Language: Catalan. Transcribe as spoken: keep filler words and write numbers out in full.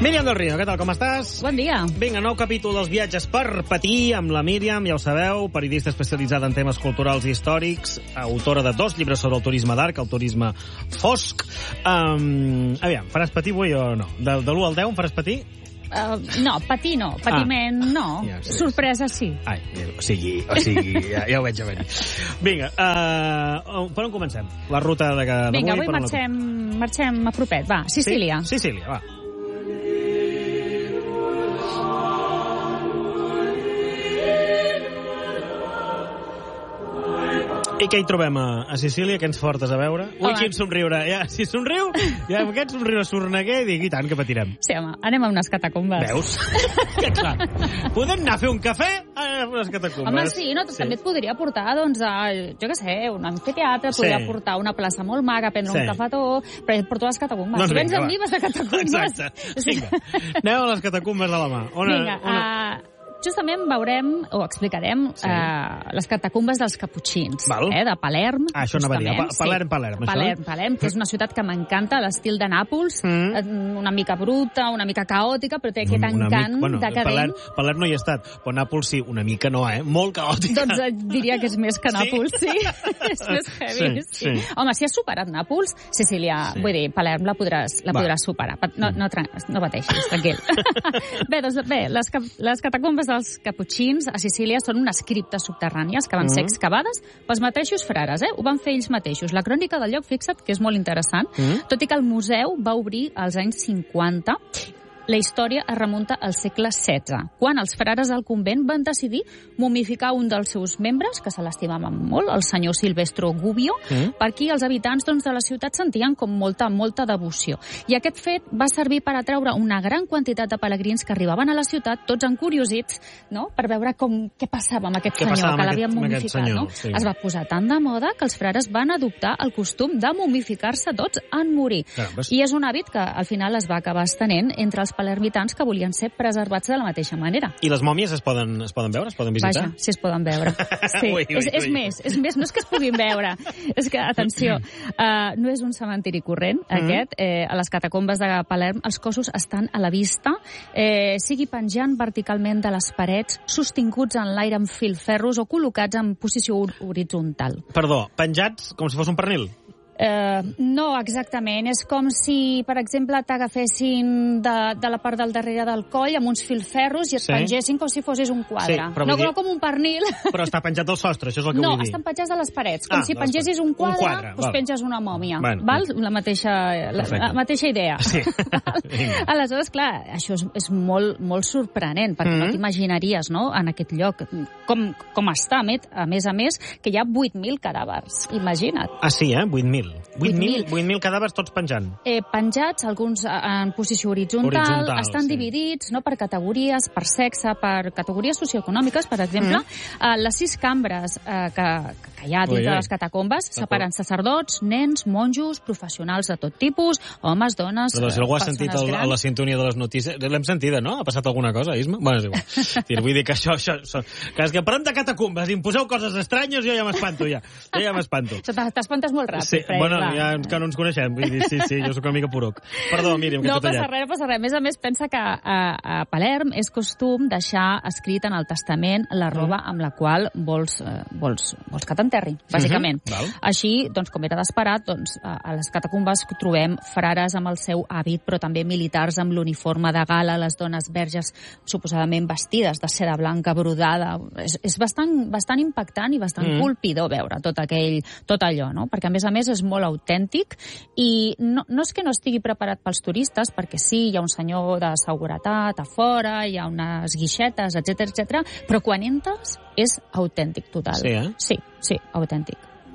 Míriam del Río, què tal, com estàs? Bon dia. Vinga, nou capítol dels viatges per patir amb la Míriam, ja ho sabeu, periodista especialitzada en temes culturals i històrics, autora de dos llibres sobre el turisme d'arc, el turisme fosc. Um, aviam, faràs patir avui o no? De, de l'u al deu em faràs patir? Uh, no, patir no, patiment ah. no, ja, sí, sorpresa sí. Ai, o sigui, o sigui ja, ja ho veig a venir. Vinga, uh, per on comencem? La ruta de d'avui? Vinga, avui marxem, marxem a propet, va, Sicília. Sí? Sicília, va. I què hi trobem a, a Sicília? Què ens portes a veure? Ui, home. Quin somriure. Ja, si somriu, ja aquest somriure sorneguer, i dic, i tant, que patirem. Sí, home, anem a unes catacumbes. Veus? Que clar. Podem anar a fer un cafè a unes catacumbes. Home, sí, no? Sí. També et podria portar, doncs, a, jo què sé, un amfiteatre, podria sí. portar una plaça molt maca, prendre sí. un cafetó, però et porto a les catacumbes. Doncs si vens vinga, amb mi, vas a catacumbes. Exacte. Vinga, anem a les catacumbes de la mà. On, vinga, on... Uh... Justament veurem, o explicarem, sí. eh, les catacumbes dels Caputxins, eh, de Palerm. Ah, això anava a dir. Palerm, Palerm. Sí. Palerm, Palerm, que és una ciutat que m'encanta, l'estil de Nàpols, mm. una mica bruta, una mica caòtica, però té aquest encant bueno, decadent. Palerm, Palerm no hi he estat, però Nàpols sí, una mica no, eh? Molt caòtica. Doncs eh, diria que és més que Nàpols, sí. sí. És més heavy, sí, sí. sí. Home, si has superat Nàpols, Sicília, sí. vull dir, Palerm la podràs, la podràs superar. No, no, no pateixis, tranquil. bé, doncs bé, les, les catacumbes dels Caputxins a Sicília són unes criptes subterrànies que van mm. ser excavades pels mateixos frares, eh? Ho van fer ells mateixos. La crònica del lloc, fixa't, que és molt interessant, mm. tot i que el museu va obrir als anys cinquanta, la història es remunta al segle setze, quan els frares del convent van decidir momificar un dels seus membres, que se l'estimaven molt, el senyor Silvestro Gubbio, mm. per qui els habitants doncs, de la ciutat sentien com molta, molta devoció. I aquest fet va servir per atraure una gran quantitat de pelegrins que arribaven a la ciutat, tots encuriosits, no?, per veure com, què passava amb aquest què senyor, que aquest, l'havien momificat. Senyor, no? Sí. Es va posar tan de moda que els frares van adoptar el costum de momificar-se tots en morir. Carambes. I és un hàbit que al final es va acabar estenent entre els palermitans que volien ser preservats de la mateixa manera. I les mòmies es poden, es poden veure? Es poden visitar? Vaja, sí es poden veure. Sí. ui, ui, és, és ui. més, és més, no és que es puguin veure, és que, atenció, uh, no és un cementiri corrent, mm -hmm. aquest. Eh, a les catacumbes de Palerm els cossos estan a la vista, eh, sigui penjant verticalment de les parets, sostinguts en l'aire amb filferros o col·locats en posició horitzontal. Perdó, penjats com si fos un pernil? Uh, no, exactament. És com si, per exemple, t'agafessin de, de la part del darrere del coll amb uns filferros i et sí. pengessin com si fossis un quadre. Sí, no, dir... no com un pernil. Però està penjat al sostre, això és el que no, vull dir. No, estan penjats a les parets. Com ah, si pengessis un quadre, un quadre doncs val. penges una mòmia. Bueno, val? La mateixa, la, la mateixa idea. Sí. Aleshores, clar, això és, és molt, molt sorprenent, perquè mm -hmm. no t'imaginaries, no?, en aquest lloc, com, com està, a més a més, que hi ha vuit mil cadàvers. Imagina't. Ah, sí, eh? vuit mil. vuit mil cadàvers tots penjant. Eh, penjats, alguns en posició horitzontal, horitzontal estan sí. dividits, no, per categories, per sexe, per categories socioeconòmiques, per exemple. Mm. Eh, les sis cambres eh, que, que hi ha dins ui, de les catacombes separen sacerdots, nens, monjos, professionals de tot tipus, homes, dones, però si algú ha sentit el, a la sintonia de les notícies, l'hem sentida, no? Ha passat alguna cosa, Isma? Bueno, és igual. Sí, vull dir que això, això, això que és que parlem de catacumbes i em poseu coses estranyes, jo ja m'espanto, ja. Jo ja m'espanto. T'espantes molt ràpid, sí, Fred, bueno, clar. ja que no ens coneixem, vull dir, sí, sí, jo sóc una mica poruc. Perdó, Míriam, que no t'he tallat. No passa res, no passa res. A més a més, pensa que a, a Palerm és costum deixar escrit en el testament la roba mm. amb la qual vols, eh, vols, vols que t'enterri, bàsicament. Mm -hmm. Així, doncs, com era d'esperar, doncs, a, a les catacumbes trobem frares amb el seu hàbit, però també militars amb l'uniforme de gala, les dones verges suposadament vestides de seda blanca brodada. És, és bastant, bastant impactant i bastant mm. colpidor veure tot aquell, tot allò, no? Perquè, a més a més, és molt autèntic i no, no és que no estigui preparat pels turistes, perquè sí, hi ha un senyor de seguretat a fora, hi ha unes guixetes, etcètera, etcètera, però quan entres és autèntic total. Sí, eh? Sí, sí, autèntic.